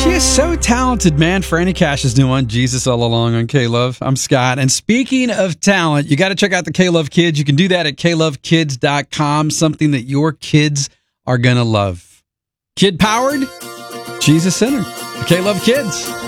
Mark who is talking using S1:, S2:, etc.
S1: She is so talented, man. Franny Cash is doing Jesus All Along on K-Love. I'm Scott. And speaking of talent, you got to check out the K-Love Kids. You can do that at klovekids.com, something that your kids are going to love. Kid-powered, Jesus-centered. The K-Love Kids.